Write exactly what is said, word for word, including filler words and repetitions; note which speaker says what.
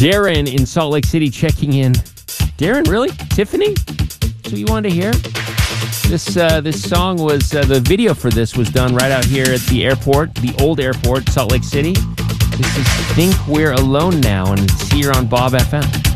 Speaker 1: Darren in Salt Lake City checking in. Darren, really? Tiffany? That's what you wanted to hear? This uh, this song was, uh, the video for this was done right out here at the airport, the old airport, Salt Lake City. This is Think We're Alone Now, and it's here on Bob F M.